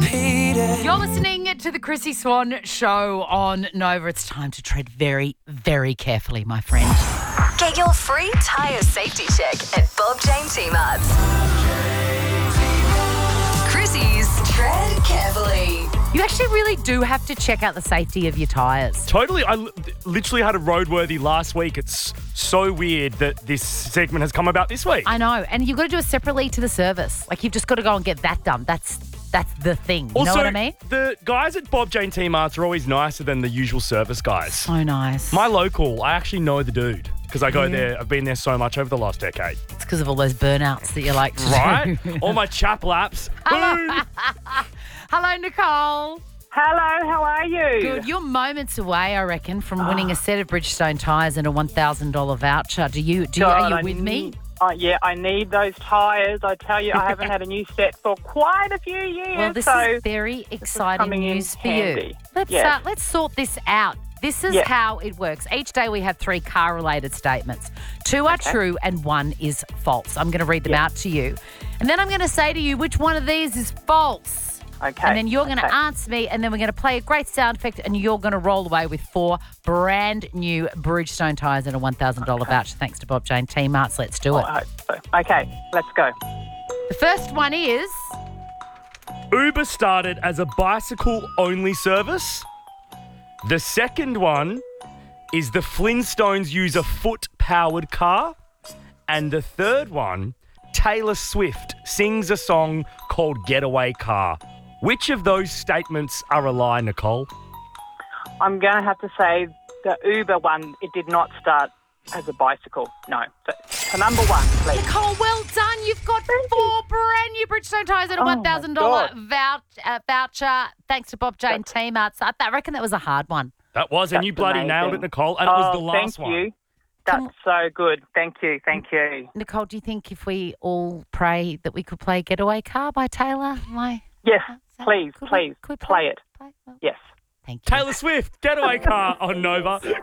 You're listening to the Chrissy Swan Show on Nova. It's time to tread very, very carefully, my friend. Get your free tyre safety check at Bob Jane T-Marts. Chrissy's Tread Carefully. You actually really do have to check out the safety of your tyres. Totally. I literally had a roadworthy last week. It's so weird that this segment has come about this week. I know. And you've got to do it separately to the service. Like, you've just got to go and get that done. That's the thing. You know what I mean? The guys at Bob Jane T-Marts are always nicer than the usual service guys. So nice. My local, I actually know the dude because I go there. I've been there so much over the last decade. It's because of all those burnouts that you like to Right? do. All my chap laps. Boom. Hello, Nicole. Hello, how are you? Good. You're moments away, I reckon, from winning a set of Bridgestone tyres and a $1,000 voucher. Are you with me? Yeah, I need those tyres. I tell you, I haven't had a new set for quite a few years. Well, this is very exciting news for you. Let's sort this out. This is how it works. Each day we have 3 car-related statements. 2 are true and 1 is false. I'm going to read them out to you. And then I'm going to say to you which one of these is false. Okay. And then you're going to answer me, and then we're going to play a great sound effect, and you're going to roll away with 4 brand new Bridgestone tyres and a $1,000 voucher thanks to Bob Jane T-Marts. Let's do it. I hope so. Okay, let's go. The first one is... Uber started as a bicycle-only service. The second one is the Flintstones use a foot-powered car. And the third one, Taylor Swift sings a song called Getaway Car. Which of those statements are a lie, Nicole? I'm going to have to say the Uber one, it did not start as a bicycle. No. So number 1, please. Nicole, well done. You've got 4 brand new Bridgestone tyres and a $1,000 voucher thanks to Bob Jane T-Marts. I reckon that was a hard one. That was, and you bloody nailed it, Nicole. And it was the last one. Thank you. That's so good. Thank you. Thank you. Nicole, do you think if we all pray that we could play Getaway Car by Taylor? Yes, please Could we play it. Well, Yes. thank you. Taylor Swift, Getaway Car on Nova.